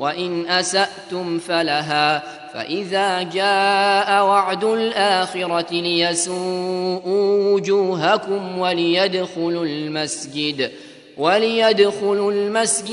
وإن أسأتم فلها. فإذا جاء وعد الآخرة ليسوءوا وجوهكم وليدخلوا المسجد